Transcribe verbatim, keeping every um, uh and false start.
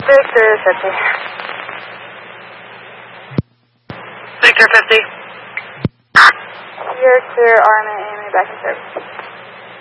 Victor fifty. Victor fifty. You're clear, Army, Amy, back in service.